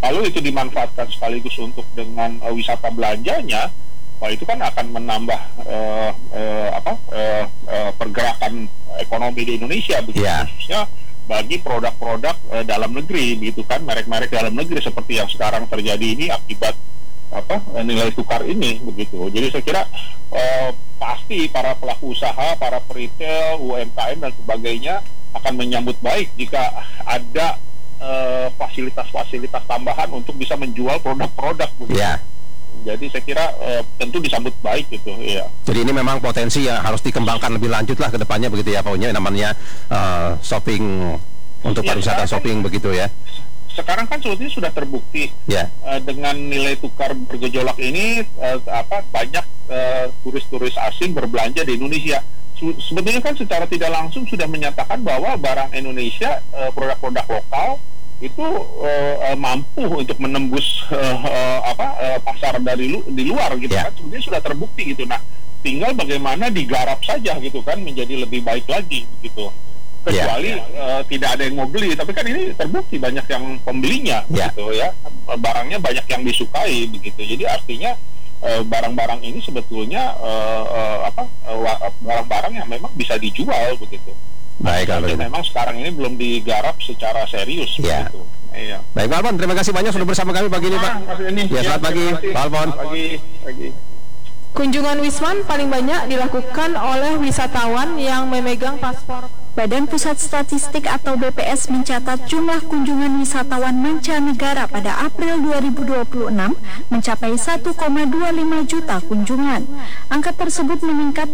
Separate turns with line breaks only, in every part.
Kalau itu dimanfaatkan sekaligus untuk dengan wisata belanjanya, wah itu kan akan menambah pergerakan ekonomi di Indonesia, begitu, khususnya bagi produk-produk dalam negeri, gitu kan, merek-merek dalam negeri seperti yang sekarang terjadi ini akibat nilai tukar ini, begitu. Jadi saya kira pasti para pelaku usaha, para peritel, UMKM dan sebagainya akan menyambut baik jika ada fasilitas-fasilitas tambahan untuk bisa menjual produk-produk, begitu. Jadi saya kira tentu disambut baik gitu, ya.
Jadi ini memang potensi yang harus dikembangkan lebih lanjut lah ke depannya, begitu ya Pak Unya, namanya shopping untuk pariwisata shopping, begitu ya.
Sekarang kan sebetulnya sudah terbukti dengan nilai tukar bergejolak ini banyak turis-turis asing berbelanja di Indonesia. Sebetulnya kan secara tidak langsung sudah menyatakan bahwa barang Indonesia, produk-produk lokal itu mampu untuk menembus pasar di luar, gitu kan. Sebetulnya sudah terbukti gitu. Nah, tinggal bagaimana digarap saja gitu kan, menjadi lebih baik lagi begitu. Kecuali tidak ada yang mau beli, tapi kan ini terbukti banyak yang pembelinya gitu ya. Barangnya banyak yang disukai begitu. Jadi artinya barang-barang ini sebetulnya barang-barang yang memang bisa dijual begitu.
Baik,
memang sekarang ini belum digarap secara serius begitu. Iya.
Baik, Pak Alfon, terima kasih banyak sudah bersama kami pagi ini, Pak. Selamat pagi, Pak Alfon.
Pagi.
Kunjungan Wisman paling banyak dilakukan oleh wisatawan yang memegang paspor.
Badan Pusat Statistik atau BPS mencatat jumlah kunjungan wisatawan mancanegara pada April 2026 mencapai 1,25 juta kunjungan. Angka tersebut meningkat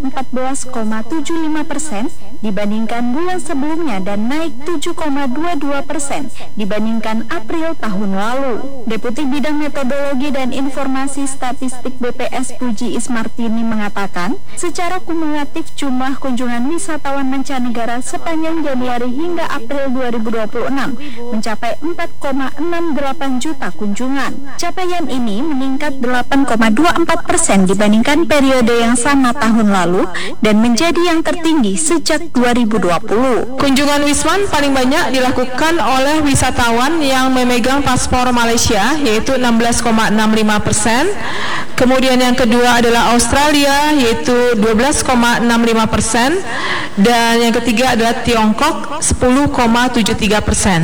14,75% dibandingkan bulan sebelumnya dan naik 7,22% dibandingkan April tahun lalu. Deputi Bidang Metodologi dan Informasi Statistik BPS Puji Ismartini mengatakan, secara kumulatif jumlah kunjungan wisatawan mancanegara sepanjang Januari hingga April 2026 mencapai 4,68 juta kunjungan. Capaian ini meningkat 8,24% dibandingkan periode yang sama tahun lalu dan menjadi yang tertinggi sejak 2020.
Kunjungan Wisman paling banyak dilakukan oleh wisatawan yang memegang paspor Malaysia, yaitu 16,65%. Kemudian yang kedua adalah Australia, yaitu 12,65%, dan yang ketiga adalah Tiongkok 10,73%.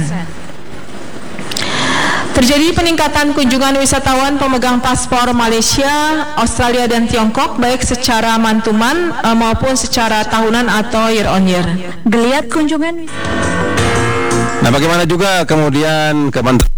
Terjadi peningkatan kunjungan wisatawan pemegang paspor Malaysia, Australia dan Tiongkok baik secara month-to-month maupun secara tahunan atau year on year.
Geliat kunjungan.
Nah, bagaimana juga kemudian Kementerian